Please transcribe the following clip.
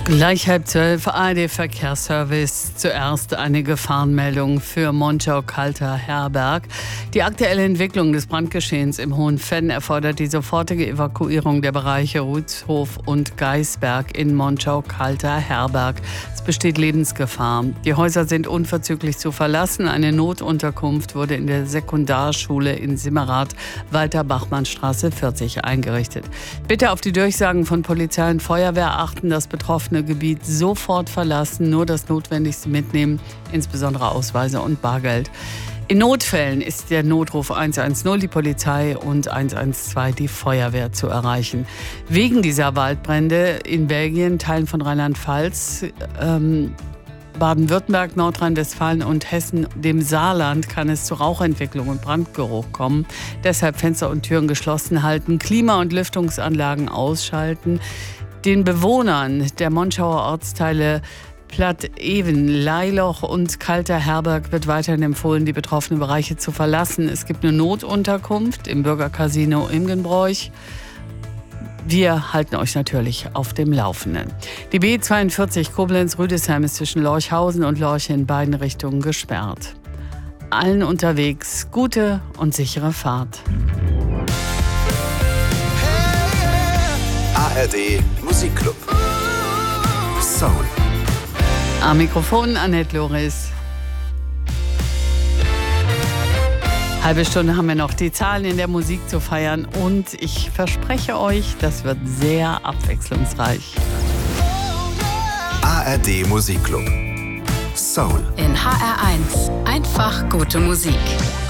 Gleich 11:30 ARD-Verkehrsservice. Zuerst eine Gefahrenmeldung für Monschau-Kalter-Herberg. Die aktuelle Entwicklung des Brandgeschehens im Hohenfenn erfordert die sofortige Evakuierung der Bereiche Rützhof und Geisberg in Monschau-Kalter-Herberg. Es besteht Lebensgefahr. Die Häuser sind unverzüglich zu verlassen. Eine Notunterkunft wurde in der Sekundarschule in Simmerath, Walter-Bachmann-Straße 40 eingerichtet. Bitte auf die Durchsagen von Polizei und Feuerwehr achten, das betroffene Gebiet sofort verlassen, nur das Notwendigste mitnehmen, insbesondere Ausweise und Bargeld. In Notfällen ist der Notruf 110 die Polizei und 112 die Feuerwehr zu erreichen. Wegen dieser Waldbrände in Belgien, Teilen von Rheinland-Pfalz, Baden-Württemberg, Nordrhein-Westfalen und Hessen, dem Saarland, kann es zu Rauchentwicklung und Brandgeruch kommen. Deshalb Fenster und Türen geschlossen halten, Klima- und Lüftungsanlagen ausschalten. Den Bewohnern der Monschauer Ortsteile Platt-Even, Leiloch und Kalter-Herberg wird weiterhin empfohlen, die betroffenen Bereiche zu verlassen. Es gibt eine Notunterkunft im Bürgercasino Imgenbroich. Wir halten euch natürlich auf dem Laufenden. Die B42 Koblenz-Rüdesheim ist zwischen Lorchhausen und Lorch in beiden Richtungen gesperrt. Allen unterwegs gute und sichere Fahrt. ARD Musikclub. Soul. Am Mikrofon Annette Loris. Halbe Stunde haben wir noch, die Zahlen in der Musik zu feiern und ich verspreche euch, das wird sehr abwechslungsreich. ARD Musikclub. Soul. In HR1 einfach gute Musik.